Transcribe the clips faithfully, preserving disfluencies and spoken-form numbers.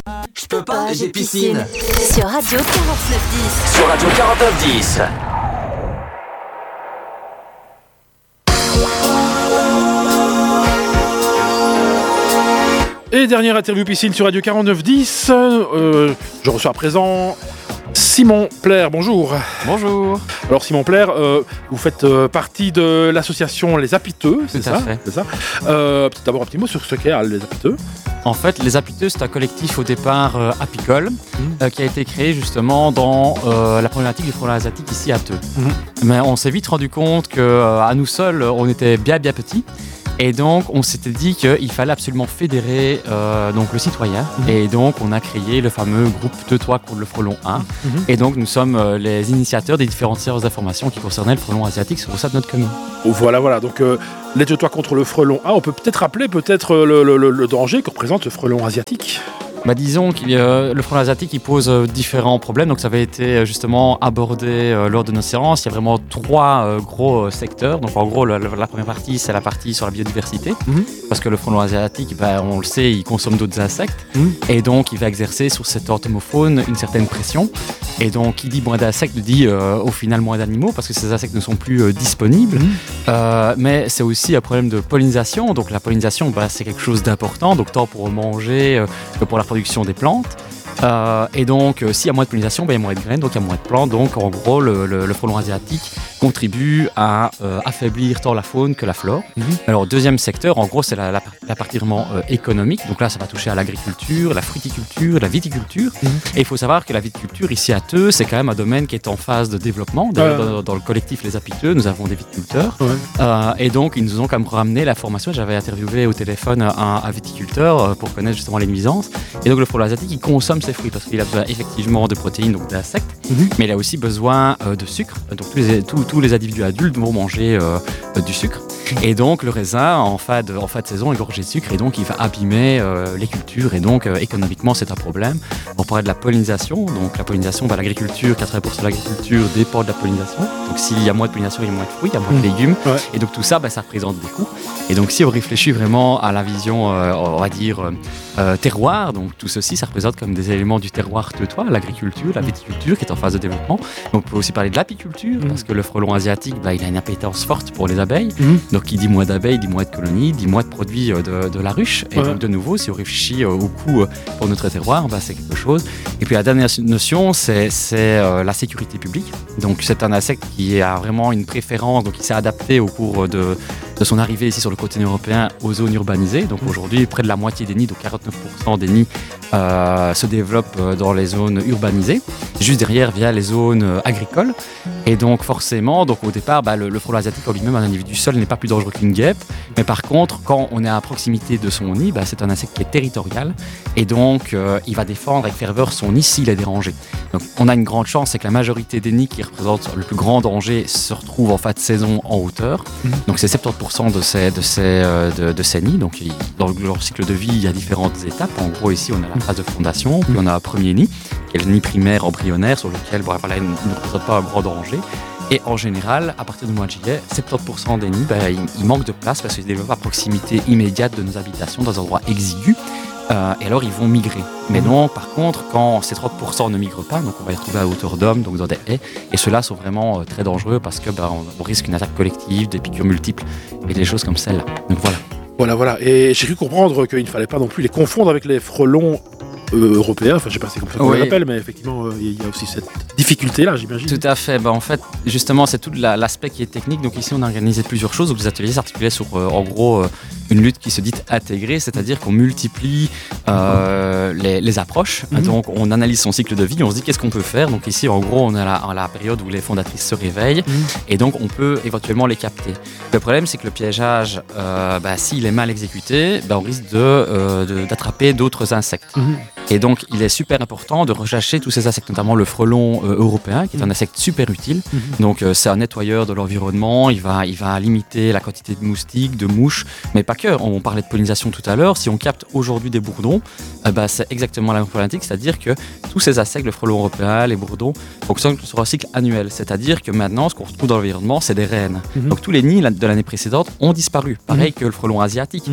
Je peux pas, j'ai piscine. Sur Radio quarante-neuf dix. Sur Radio quarante-neuf dix. Et dernière interview piscine sur Radio quarante-neuf dix. Euh, je reçois à présent Simon Plaire. Bonjour. Bonjour. Alors Simon Plaire, euh, vous faites euh, partie de l'association Les Apiteux, c'est Tout ça, à fait. c'est ça. Euh, peut-être d'abord un petit mot sur ce qu'est Les Apiteux. En fait, Les Apiteux, c'est un collectif au départ euh, apicole Mmh. euh, qui a été créé justement dans euh, la problématique du frelon asiatique ici à Theux. Mmh. Mais on s'est vite rendu compte qu'à euh, nous seuls, on était bien bien petits. Et donc, on s'était dit qu'il fallait absolument fédérer euh, donc, le citoyen. Mmh. Et donc, on a créé le fameux groupe Teux-toi contre le frelon un. Mmh. Et donc, nous sommes euh, les initiateurs des différentes séances d'information qui concernaient le frelon asiatique sur le sein de notre commune. Voilà, voilà. Donc, euh, l'aide-toi contre le frelon. Ah, on peut peut-être rappeler peut-être le, le, le, le danger que représente ce frelon asiatique. Bah, disons que euh, le frelon asiatique il pose euh, différents problèmes, donc ça avait été euh, justement abordé euh, lors de nos séances. Il y a vraiment trois euh, gros euh, secteurs. Donc en gros, la, la première partie, c'est la partie sur la biodiversité, Mm-hmm. parce que le frelon asiatique, bah, on le sait, il consomme d'autres insectes, Mm-hmm. et donc il va exercer sur cette entomofaune une certaine pression. Et donc, qui dit moins d'insectes dit euh, au final moins d'animaux, parce que ces insectes ne sont plus euh, disponibles. Mm-hmm. Euh, mais c'est aussi un problème de pollinisation. Donc la pollinisation, bah, c'est quelque chose d'important, donc tant pour manger euh, que pour la production des plantes. Euh, et donc, euh, s'il y a moins de pollinisation, bah, il y a moins de graines, donc il y a moins de plantes. Donc, en gros, le, le, le frelon asiatique contribue à euh, affaiblir tant la faune que la flore. Mmh. Alors, deuxième secteur, en gros, c'est la, la, la partie vraiment euh, économique. Donc là, ça va toucher à l'agriculture, la fruticulture, la viticulture. Mmh. Et il faut savoir que la viticulture, ici à Theux, c'est quand même un domaine qui est en phase de développement. D'ailleurs, Ouais. dans, dans le collectif Les Apiteux, nous avons des viticulteurs. Ouais. Euh, et donc, ils nous ont quand même ramené l'information. J'avais interviewé au téléphone un, un viticulteur euh, pour connaître justement les nuisances. Et donc, le frelon asiatique, il consomme ses fruits parce qu'il a besoin effectivement de protéines, donc d'insectes, Mhm. mais il a aussi besoin euh, de sucre. Donc, tous les, tous, tous les individus adultes vont manger euh, euh, du sucre. Et donc, le raisin, en fin de, en fin de saison, est gorgé de sucre et donc il va abîmer euh, les cultures. Et donc, euh, économiquement, c'est un problème. On parlait de la pollinisation. Donc, la pollinisation, bah, l'agriculture, quatre-vingts pour cent de l'agriculture dépend de la pollinisation. Donc, s'il y a moins de pollinisation, il y a moins de fruits, il y a moins Mhm. de légumes. Ouais. Et donc tout ça, bah, ça représente des coûts. Et donc si on réfléchit vraiment à la vision, euh, on va dire, euh, euh, terroir, donc tout ceci, ça représente comme des éléments du terroir teutois, l'agriculture, la viticulture qui est en phase de développement. Donc on peut aussi parler de l'apiculture, Mhm. parce que le frelon asiatique, bah, il a une appétence forte pour les abeilles. Mhm. Donc qui dit moins d'abeilles, dit moins de colonies, dit moins de produits euh, de, de la ruche. Et Ouais. donc de nouveau, si on réfléchit euh, au coût euh, pour notre terroir, bah, c'est quelque chose. Et puis la dernière notion, c'est, c'est euh, la sécurité publique. Donc c'est un insecte qui a vraiment une préférence, donc il s'est adapté au cours de, de son arrivée ici sur le continent européen aux zones urbanisées. Donc aujourd'hui, près de la moitié des nids, donc quarante-neuf pour cent des nids, euh, se développent euh, dans les zones urbanisées. Juste derrière, via les zones euh, agricoles. Et donc forcément, donc au départ, bah, le, le frelon asiatique en lui-même, un individu seul, n'est pas plus dangereux qu'une guêpe. Mais par contre, quand on est à proximité de son nid, bah, c'est un insecte qui est territorial. Et donc, euh, il va défendre avec ferveur son nid s'il est dérangé. Donc on a une grande chance, c'est que la majorité des nids qui représentent le plus grand danger se retrouvent en fin de saison en hauteur. Mhm. Donc c'est soixante-dix pour cent de ces, de ces, euh, de, de ces nids. Donc il- dans leur cycle de vie, il y a différentes étapes. En gros, ici, on a la phase de fondation, puis on a un premier nid, qui est le nid primaire embryonnaire, sur lequel bon, voilà, il ne représente pas un grand danger. Et en général, à partir du mois de juillet, soixante-dix pour cent des nids, ben, ils, ils manquent de place parce qu'ils se développent à proximité immédiate de nos habitations, dans un endroit exigu. Euh, et alors, ils vont migrer. Mais non, par contre, quand ces trente pour cent ne migrent pas, donc on va les retrouver à hauteur d'homme, donc dans des haies, et ceux-là sont vraiment euh, très dangereux parce que ben, on, on risque une attaque collective, des piqûres multiples et des choses comme celle-là. Donc voilà. Voilà, voilà. Et j'ai cru comprendre qu'il ne fallait pas non plus les confondre avec les frelons euh, européens. Enfin, je ne sais pas si c'est comme ça qu'on Oui. les appelle, mais effectivement, euh, il y a aussi cette difficulté-là, j'imagine. Tout à fait. Ben, en fait, justement, c'est tout la- l'aspect qui est technique. Donc ici, on a organisé plusieurs choses. Donc les ateliers s'articulaient sur, euh, en gros, euh, une lutte qui se dit intégrée, c'est-à-dire qu'on multiplie euh, les, les approches. Mhm. Donc on analyse son cycle de vie, on se dit qu'est-ce qu'on peut faire. Donc ici, en gros, on est à la, à la période où les fondatrices se réveillent Mhm. et donc on peut éventuellement les capter. Le problème, c'est que le piégeage, euh, bah, s'il est mal exécuté, bah, on risque de, euh, de- d'attraper d'autres insectes. Mhm. Et donc, il est super important de rechercher tous ces insectes, notamment le frelon euh, européen, qui est un insecte super utile. Mhm. Donc, euh, c'est un nettoyeur de l'environnement. Il va, il va limiter la quantité de moustiques, de mouches, mais pas que. On parlait de pollinisation tout à l'heure. Si on capte aujourd'hui des bourdons, euh, bah, c'est exactement la même problématique, c'est-à-dire que tous ces insectes, le frelon européen, les bourdons, fonctionnent sur un cycle annuel. C'est-à-dire que maintenant, ce qu'on retrouve dans l'environnement, c'est des reines. Mhm. Donc, tous les nids de l'année précédente ont disparu, pareil Mhm. que le frelon asiatique. Mhm.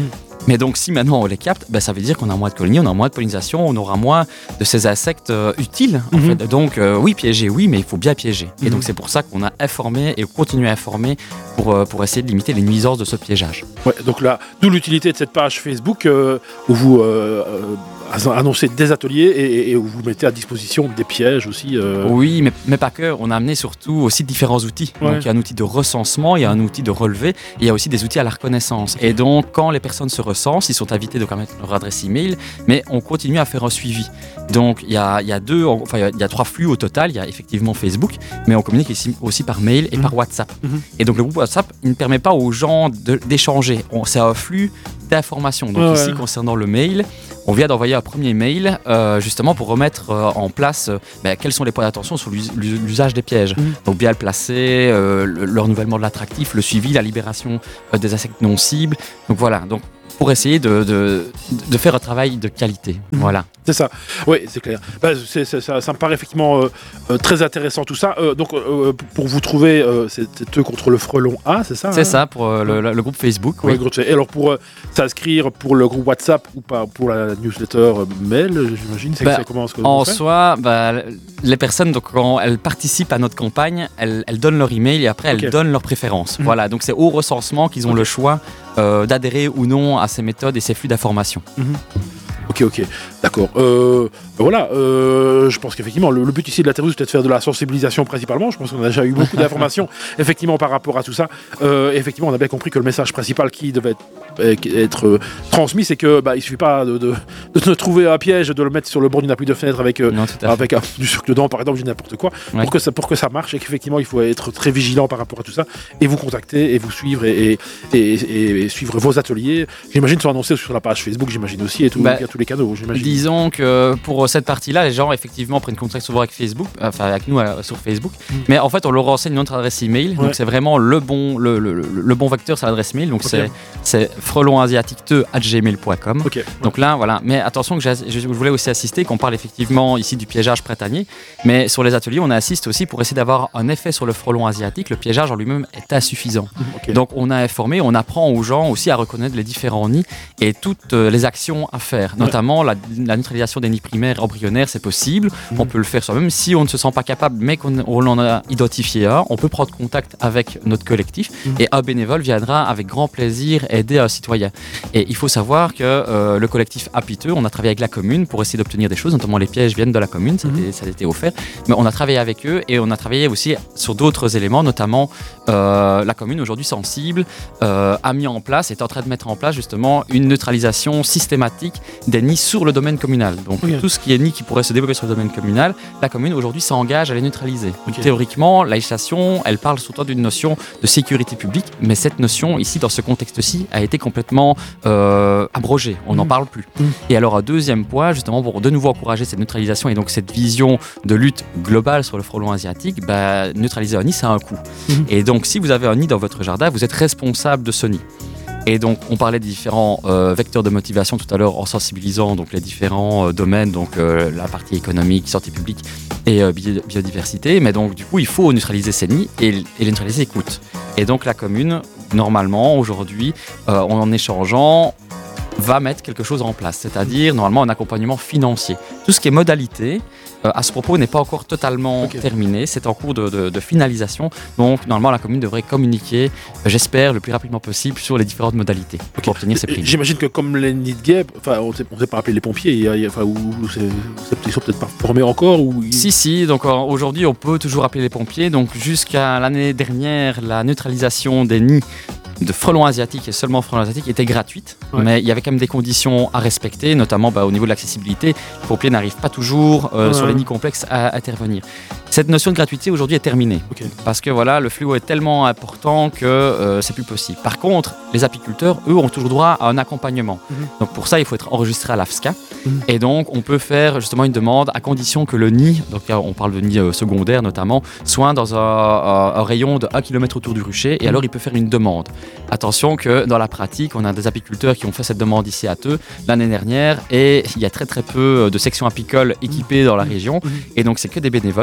Mais donc si maintenant on les capte, ben, ça veut dire qu'on a moins de colonies, on a moins de pollinisation, on aura moins de ces insectes euh, utiles. En Mhm. fait. Donc euh, oui, piéger, oui, mais il faut bien piéger. Et Mhm. donc c'est pour ça qu'on a informé et continue à informer pour, euh, pour essayer de limiter les nuisances de ce piégeage. Ouais, donc là, d'où l'utilité de cette page Facebook euh, où vous euh, euh, annoncez des ateliers et, et où vous mettez à disposition des pièges aussi. euh. Oui, mais, mais pas que. On a amené surtout aussi différents outils. Ouais. Donc il y a un outil de recensement, il y a un outil de relevé, et il y a aussi des outils à la reconnaissance. Et donc quand les personnes se recensent, ils sont invités donc à mettre leur adresse email, mais on continue à faire un suivi. Donc il y a, il y a deux, enfin il y a- il y a trois flux au total. Il y a effectivement Facebook, mais on communique ici aussi par mail et Mhm. par WhatsApp. Mhm. Et donc le groupe WhatsApp, il ne permet pas aux gens de- d'échanger. On- C'est un flux d'informations. Donc Ouais, ici, ouais. concernant le mail, on vient d'envoyer un premier mail euh, justement pour remettre euh, en place euh, ben, quels sont les points d'attention sur l'us- l'us- l'usage des pièges. Mhm. Donc bien le placer, euh, le, le renouvellement de l'attractif, le suivi, la libération euh, des insectes non cibles. Donc voilà. Donc pour essayer de, de, de faire un travail de qualité. Mhm. Voilà. C'est ça, oui, c'est clair. Bah, c'est- c'est- ça, ça me paraît effectivement euh, euh, très intéressant tout ça. Euh, donc, euh, pour vous trouver, euh, c'est c'est eux contre le frelon A, c'est ça C'est hein ça pour euh, le, le- le groupe Facebook. Ouais, Oui. gros, et alors, pour euh, s'inscrire pour le groupe WhatsApp ou pas pour la newsletter euh, mail, j'imagine, c'est Bah, c'est comment ce que En vous faites soi, bah, les personnes, donc, quand elles participent à notre campagne, elles, elles donnent leur email et après elles Ok. donnent leurs préférences. Mhm. Voilà, donc c'est au recensement qu'ils ont Ok. le choix euh, d'adhérer ou non à ces méthodes et ces flux d'informations. Ok, ok, d'accord. Euh, ben voilà, euh, je pense qu'effectivement, le, le but ici de l'interview, c'est peut-être faire de la sensibilisation principalement. Je pense qu'on a déjà eu beaucoup d'informations, effectivement, par rapport à tout ça. Euh, effectivement, on a bien compris que le message principal qui devait être, euh, être euh, transmis, c'est que bah, il suffit pas de, de, de trouver un piège, de le mettre sur le bord d'une appui de fenêtre avec, euh, Non, tout à fait. avec un, du sucre dedans, par exemple, je dis n'importe quoi, Ouais. pour, que ça, pour que ça marche et qu'effectivement, il faut être très vigilant par rapport à tout ça et vous contacter et vous suivre et, et, et, et- et suivre vos ateliers. J'imagine sont annoncés sur la page Facebook, j'imagine aussi, et tout, Bah, via tous les canaux, j'imagine. Disons que pour cette partie-là, les gens effectivement prennent contact souvent avec Facebook, enfin avec nous euh, sur Facebook, Mm. mais en fait on leur renseigne notre adresse email, Ouais. donc c'est vraiment le bon, le, le- le- le bon vecteur, c'est l'adresse mail, donc Ok. c'est, c'est frelonasiatique arobase gmail point com. Ok. Donc là, voilà. Mais attention, que j'ai- je je voulais aussi assister, qu'on parle effectivement ici du piégeage printanier, mais sur les ateliers, on assiste aussi pour essayer d'avoir un effet sur le frelon asiatique. Le piégeage en lui-même est insuffisant. Ok. Donc on a informé, on apprend aux gens aussi à reconnaître les différents nids et toutes euh, les actions à faire, Ouais. notamment la, la neutralisation des nids primaires embryonnaires, c'est possible. Mhm. On peut le faire soi-même si on ne se sent pas capable, mais qu'on on en a identifié un. On peut prendre contact avec notre collectif Mhm. et un bénévole viendra avec grand plaisir aider un citoyen. Et il faut savoir que euh, le collectif Apiteux, on a travaillé avec la commune pour essayer d'obtenir des choses, notamment les pièges viennent de la commune, ça, a été- ça a été offert. Mais on a travaillé avec eux et on a travaillé aussi sur d'autres éléments, notamment euh, la commune aujourd'hui sensible euh, a mis en place, est en train de mettre en place justement une neutralisation systématique des nids sur le domaine communal. Donc Ok. tout ce qui est nid qui pourrait se développer sur le domaine communal, la commune aujourd'hui s'engage à les neutraliser. Donc, Ok. théoriquement, la législation, elle parle surtout d'une notion de sécurité publique, mais cette notion ici, dans ce contexte-ci, a été complètement euh, abrogée. On n'en Mhm. parle plus. Mhm. Et alors un deuxième point, justement pour de nouveau encourager cette neutralisation et donc cette vision de lutte globale sur le frelon asiatique, bah, neutraliser un nid, ça a un coût. Mhm. Et donc si vous avez un nid dans votre jardin, vous êtes responsable de ce nid. Et donc, on parlait des différents euh, vecteurs de motivation tout à l'heure en sensibilisant donc, les différents euh, domaines, donc euh, la partie économique, santé publique et euh, bio- biodiversité. Mais donc, du coup, il faut neutraliser ces nids et, et les neutraliser coûte. Et donc, la commune, normalement, aujourd'hui, euh, en échangeant, va mettre quelque chose en place, c'est-à-dire normalement un accompagnement financier. Tout ce qui est modalité, euh, à ce propos, n'est pas encore totalement Ok. terminé, c'est en cours de, de- de finalisation. Donc normalement, la commune devrait communiquer, euh, j'espère, le plus rapidement possible sur les différentes modalités pour obtenir ces primes. J'imagine que comme les nids de guêpes, enfin, on ne sait on sait pas appeler les pompiers, il y a- il y a- enfin, ou, ou c'est- c'est- ils sont peut-être pas formés encore ou ils- Si, si, donc euh, aujourd'hui on peut toujours appeler les pompiers. Donc jusqu'à l'année dernière, la neutralisation des nids de frelons asiatiques et seulement frelons asiatiques était gratuite, Ouais. mais il y avait quand même des conditions à respecter, notamment bah, au niveau de l'accessibilité. Les pompiers n'arrivent pas toujours euh, Ouais. sur les nids complexes à intervenir. Cette notion de gratuité aujourd'hui est terminée Ok. parce que voilà, le fléau est tellement important que euh, c'est plus possible. Par contre, les apiculteurs, eux, ont toujours droit à un accompagnement. Mhm. Donc pour ça, il faut être enregistré à l'A F S C A. Mhm. Et donc, on peut faire justement une demande à condition que le nid, donc là, on parle de nid euh, secondaire notamment, soit dans un, un- un rayon de un kilomètre autour du rucher. Et Mhm. alors, il peut faire une demande. Attention que dans la pratique, on a des apiculteurs qui ont fait cette demande ici à Theux l'année dernière. Et il y a très très peu de sections apicoles équipées dans la région. Mhm. Et donc, c'est que des bénévoles qui font ça.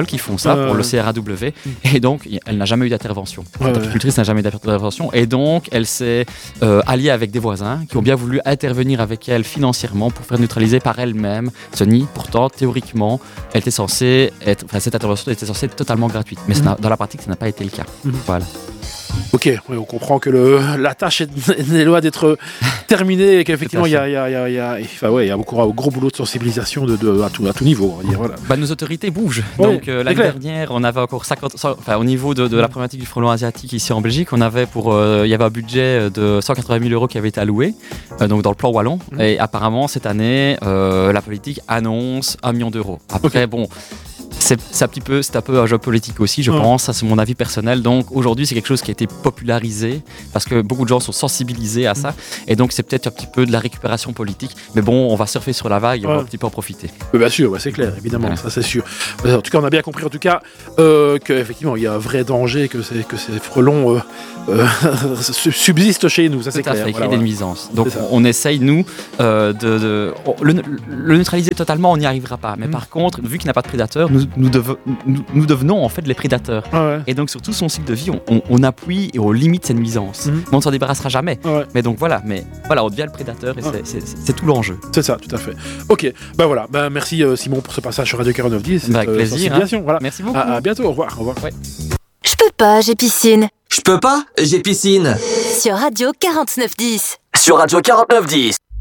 ça, Euh. pour le C R A W. Et donc, elle n'a jamais eu d'intervention. Ouais, Cette ouais. apicultrice n'a jamais eu d'intervention. Et donc, elle s'est euh, alliée avec des voisins qui ont bien voulu intervenir avec elle financièrement pour faire neutraliser par elle-même ce nid. Pourtant, théoriquement, elle était censée être, enfin, cette intervention était censée être totalement gratuite. Mais ça n'a- dans la pratique, ça n'a pas été le cas. Mhm. Voilà. Ok, oui, on comprend que le, la tâche est, est loin d'être terminée et qu'effectivement, il y a, il y, a, il y, a, il y, a, enfin, ouais, il y a beaucoup, un gros boulot de sensibilisation de, de, à, tout, à tout niveau. On va dire, voilà. Bah, nos autorités bougent. Oui, Donc euh, c'est l'année clair. dernière, on avait encore cinquante, cent, enfin, au niveau de, de la problématique du frelon asiatique ici en Belgique, on avait pour, euh, il y avait un budget de cent quatre-vingt mille euros qui avait été alloué, euh, donc dans le plan wallon. Mhm. Et apparemment cette année, euh, la politique annonce un million d'euros. Après, Ok. bon. C'est, c'est, un petit peu, c'est un peu un jeu politique aussi, je Ouais. pense. Ça, c'est mon avis personnel. Donc aujourd'hui, c'est quelque chose qui a été popularisé parce que beaucoup de gens sont sensibilisés à ça. Et donc, c'est peut-être un petit peu de la récupération politique. Mais bon, on va surfer sur la vague et on Ouais. va un petit peu en profiter. Mais bien sûr, ouais, c'est clair, évidemment, Voilà. ça c'est sûr. En tout cas, on a bien compris en tout cas euh, qu'effectivement, il y a un vrai danger que, c'est, que ces frelons euh, euh, subsistent chez nous, ça c'est Tout à clair. fait, Voilà, qu'il y ait des voilà. nuisances. Donc C'est ça. on, on essaye, nous, euh, de, de- on- le, le neutraliser totalement, on n'y arrivera pas. Mais Mm. par contre, vu qu'il n'a pas de prédateurs, nous, nous, deve- nous, nous devenons en fait les prédateurs. Ah ouais. Et donc sur tout son cycle de vie, on, on- on appuie et on limite ses nuisances. Mm. Mais on ne s'en débarrassera jamais. Ah ouais. Mais donc voilà, mais voilà, on devient le prédateur et Ah. c'est, c'est- c'est tout l'enjeu. C'est ça, tout à fait. Ok, ben voilà, ben merci euh, Simon pour ce passage sur Radio quarante-neuf dix. Bah, avec cette, euh, plaisir, sensibilisation, voilà. Merci beaucoup. À, à bientôt, au revoir. Au revoir. Je peux pas, j'ai piscine. Je peux pas, j'ai piscine. Sur Radio quarante-neuf dix. Sur Radio quarante-neuf dix.